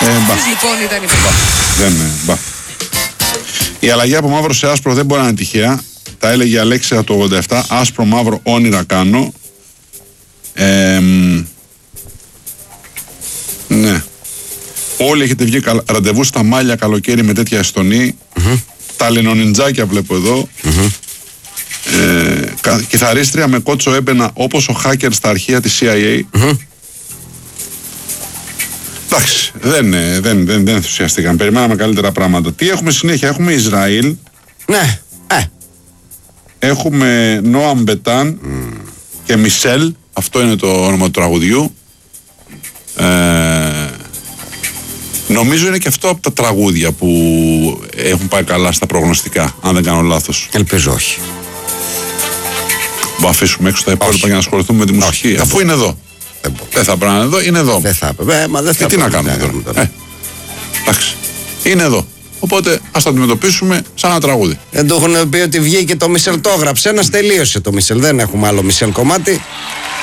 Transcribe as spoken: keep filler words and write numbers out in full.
μπα. Λοιπόν ήταν η μπα. Δεν είναι, μπα. Η αλλαγή από μαύρο σε άσπρο δεν μπορεί να είναι τυχαία. Τα έλεγε η Αλέξια το ογδόντα επτά. Άσπρο μαύρο όνειρα κάνω. Ε, ναι. Όλοι έχετε βγει ραντεβού στα μάλια καλοκαίρι με τέτοια αστονή. Mm-hmm. Τα λενονιντζάκια βλέπω εδώ. Mm-hmm. Ε, κιθαρίστρια με κότσο έμπαινα όπως ο hacker στα αρχεία της σι άι έι. Mm-hmm. Εντάξει, δεν, δεν, δεν, δεν ενθουσιαστήκαν. Περιμέναμε καλύτερα πράγματα. Τι έχουμε συνέχεια? Έχουμε Ισραήλ. Ναι. Ε. Έχουμε Νόαμ Μπετάν mm. και Μισελ. Αυτό είναι το όνομα του τραγουδιού. Ε, νομίζω είναι και αυτό από τα τραγούδια που έχουν πάει καλά στα προγνωστικά, αν δεν κάνω λάθος. Ελπίζω όχι. Μπορούμε αφήσουμε έξω τα υπόλοιπα για να ασχοληθούμε με τη μουσική. Όχι, αφού είναι εδώ. Δεν, δεν θα πρέπει να είναι εδώ, είναι εδώ. Δεν θα έπρεπε. Μα δεν θα τι να κάνουμε τώρα. τώρα. Ε, εντάξει. Είναι εδώ. Οπότε ας το αντιμετωπίσουμε σαν ένα τραγούδι. Δεν το έχουν πει ότι βγήκε το Μισελ, το έγραψε. Ένας τελείωσε το Μισελ. Δεν έχουμε άλλο Μισελ κομμάτι.